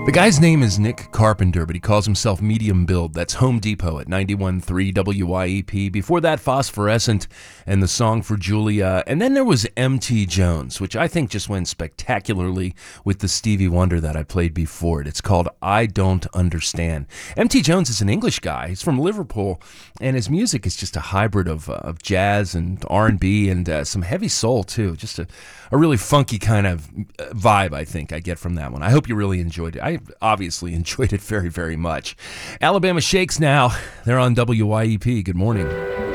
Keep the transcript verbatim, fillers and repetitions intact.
The guy's name is Nick Carpenter, but he calls himself Medium Build. That's Home Depot at ninety-one point three W Y E P. Before that, Phosphorescent and the song for Julia. And then there was M T Jones, which I think just went spectacularly with the Stevie Wonder that I played before it. It's called I Don't Understand. M T Jones is an English guy. He's from Liverpool, and his music is just a hybrid of, uh, of jazz and R and B and uh, some heavy soul, too. Just a, a really funky kind of vibe, I think, I get from that one. I hope you really enjoyed it. I obviously enjoyed it very, very much. Alabama Shakes now. They're on W Y E P. Good morning.